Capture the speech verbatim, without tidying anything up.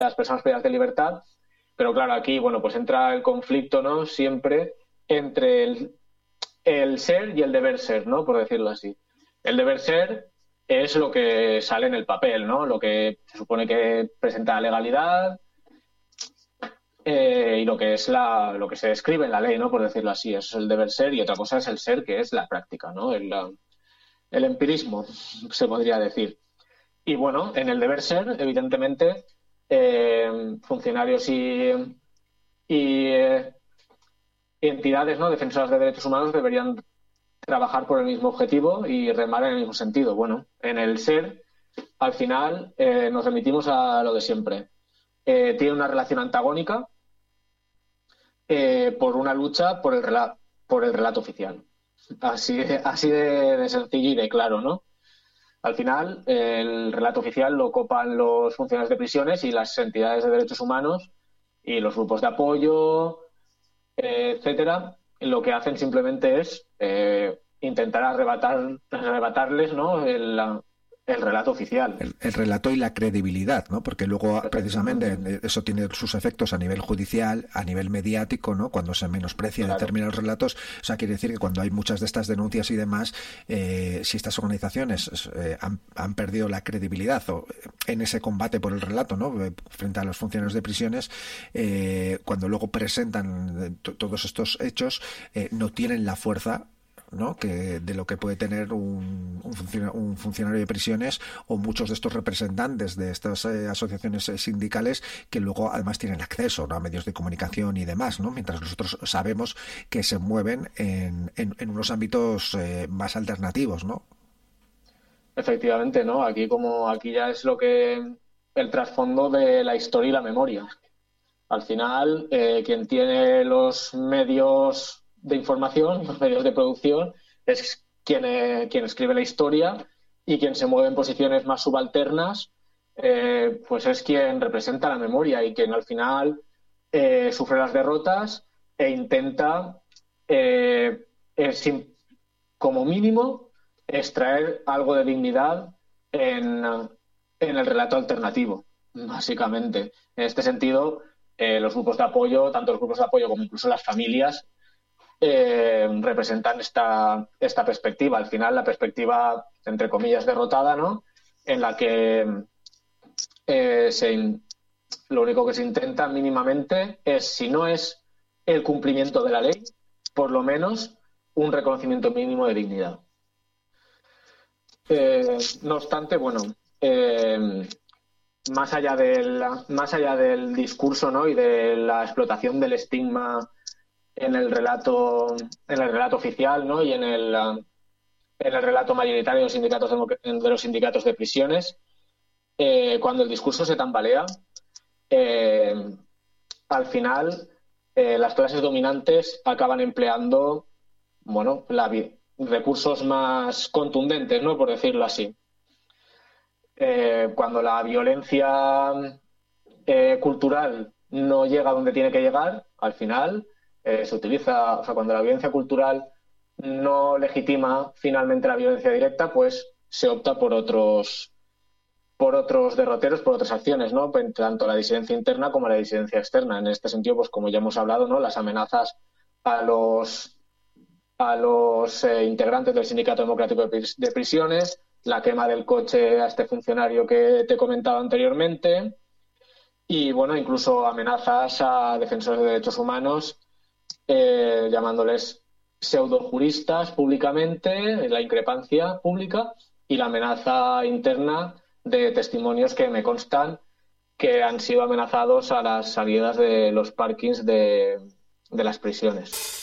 las personas privadas de libertad, pero claro, aquí, bueno, pues entra el conflicto, ¿no? Siempre entre el, el ser y el deber ser, ¿no? Por decirlo así. El deber ser es lo que sale en el papel, ¿no? Lo que se supone que presenta la legalidad eh, y lo que es la, lo que se describe en la ley, ¿no? Por decirlo así. Eso es el deber ser, y otra cosa es el ser, que es la práctica, ¿no? El, el empirismo, se podría decir. Y bueno, en el deber ser, evidentemente, eh, funcionarios y, y eh, entidades, ¿no?, defensoras de derechos humanos deberían trabajar por el mismo objetivo y remar en el mismo sentido. Bueno, en el ser, al final, eh, nos remitimos a lo de siempre. Eh, tiene una relación antagónica eh, por una lucha por el relato, por el relato oficial. Así, así de, de sencillo y de claro, ¿no? Al final, el relato oficial lo copan los funcionarios de prisiones y las entidades de derechos humanos y los grupos de apoyo, eh, etcétera. Lo que hacen simplemente es eh, intentar arrebatar, arrebatarles, ¿no?, el, el relato oficial. El, el relato y la credibilidad, ¿no? Porque luego precisamente eso tiene sus efectos a nivel judicial, a nivel mediático, ¿no? Cuando se menosprecia claro. determinados relatos. O sea, quiere decir que cuando hay muchas de estas denuncias y demás, eh, si estas organizaciones eh, han, han perdido la credibilidad o en ese combate por el relato, ¿no?, frente a los funcionarios de prisiones, eh, cuando luego presentan todos estos hechos, eh, no tienen la fuerza, ¿no?, que de lo que puede tener un, un, funcionario, un funcionario de prisiones o muchos de estos representantes de estas eh, asociaciones eh, sindicales, que luego además tienen acceso, ¿no?, a medios de comunicación y demás, ¿no?, mientras nosotros sabemos que se mueven en, en, en unos ámbitos eh, más alternativos, ¿no? Efectivamente, ¿no? Aquí como aquí ya es lo que el trasfondo de la historia y la memoria. Al final, eh, quien tiene los medios de información, los medios de producción, es quien, eh, quien escribe la historia, y quien se mueve en posiciones más subalternas, eh, pues es quien representa la memoria y quien al final eh, sufre las derrotas e intenta, eh, eh, sin, como mínimo, extraer algo de dignidad en, en el relato alternativo, básicamente. En este sentido, eh, los grupos de apoyo, tanto los grupos de apoyo como incluso las familias, Eh, representan esta, esta perspectiva. Al final, la perspectiva, entre comillas, derrotada, ¿no?, en la que eh, se, lo único que se intenta mínimamente es, si no es el cumplimiento de la ley, por lo menos un reconocimiento mínimo de dignidad. Eh, no obstante, bueno, eh, más allá del, más allá del discurso, ¿no?, y de la explotación del estigma en el relato en el relato oficial, ¿no?, y en el en el relato mayoritario de los sindicatos de, de los sindicatos de prisiones, eh, cuando el discurso se tambalea, eh, al final eh, las clases dominantes acaban empleando, bueno, la, recursos más contundentes, ¿no?, por decirlo así. Eh, cuando la violencia eh, cultural no llega donde tiene que llegar, al final Eh, se utiliza, o sea, cuando la violencia cultural no legitima finalmente la violencia directa, pues se opta por otros por otros derroteros, por otras acciones, ¿no?, tanto la disidencia interna como la disidencia externa. En este sentido, pues como ya hemos hablado, ¿no?, las amenazas a los a los eh, integrantes del Sindicato Democrático de Prisiones, la quema del coche a este funcionario que te he comentado anteriormente, y bueno, incluso amenazas a defensores de derechos humanos, Eh, llamándoles pseudojuristas públicamente, la increpancia pública y la amenaza interna de testimonios que me constan que han sido amenazados a las salidas de los parkings de, de las prisiones.